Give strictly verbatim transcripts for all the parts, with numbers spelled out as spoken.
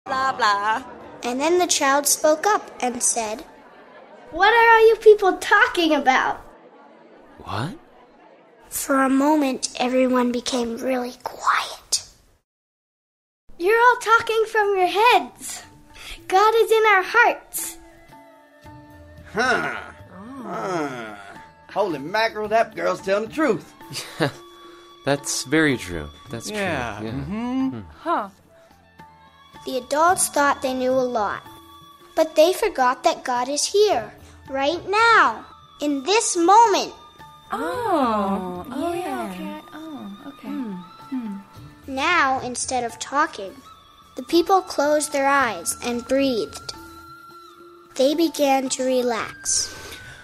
blah, blah. And then the child spoke up and said, "What are all you people talking about?" What? For a moment, everyone became really quiet. "You're all talking from your heads. God is in our hearts." Huh. Oh. Huh. Holy mackerel, that girl's telling the truth. That's very true. That's yeah. true. Yeah. Mm-hmm. Huh. The adults thought they knew a lot, but they forgot that God is here, right now, in this moment. Oh, oh yeah, yeah. Okay. Oh, okay. Hmm. Hmm. Now, instead of talking, the people closed their eyes and breathed. They began to relax.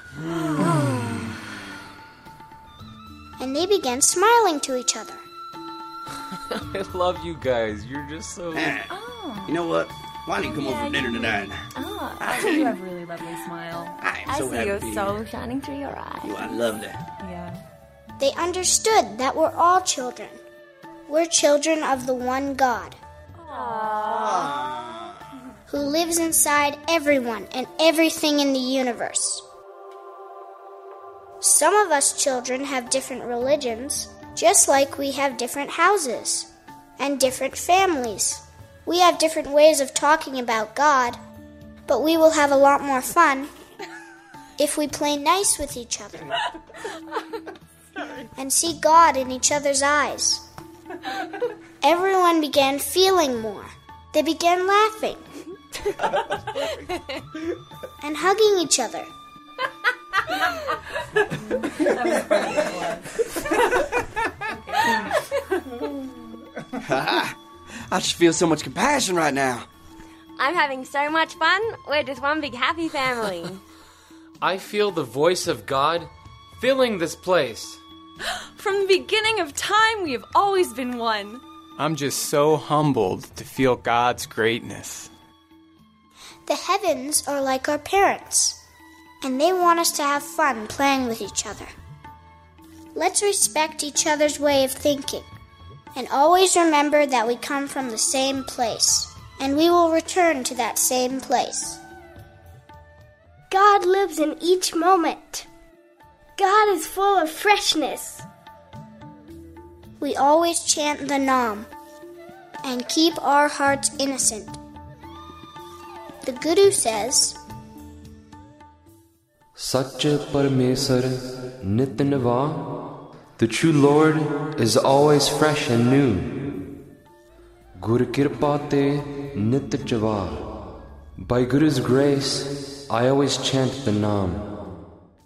And they began smiling to each other. I love you guys. You're just so... Oh. You know what? Why don't you come yeah, over for dinner tonight? Oh, I think you have a really lovely smile. I am I so see happy your to be soul here. shining through your eyes. You are lovely. Yeah. They understood that we're all children. We're children of the one God. Aww. Who lives inside everyone and everything in the universe. Some of us children have different religions, just like we have different houses and different families. We have different ways of talking about God, but we will have a lot more fun if we play nice with each other and see God in each other's eyes. Everyone began feeling more. They began laughing and hugging each other. I just feel so much compassion right now. I'm having so much fun. We're just one big happy family. I feel the voice of God filling this place. From the beginning of time, we have always been one. I'm just so humbled to feel God's greatness. The heavens are like our parents, and they want us to have fun playing with each other. Let's respect each other's way of thinking, and always remember that we come from the same place, and we will return to that same place. God lives in each moment. God is full of freshness. We always chant the Nam and keep our hearts innocent. The Guru says, Satya Paramesar Nit Nava. The true Lord is always fresh and new. Guru Kirpate Nit Java. By Guru's grace, I always chant the Nam.